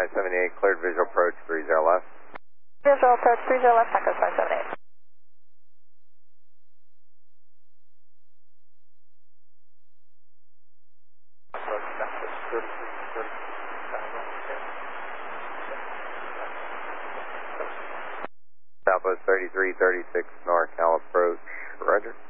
578, cleared visual approach 30 left. Visual approach 30 left, Echo 578. Southwest 3336 NorCal approach, roger.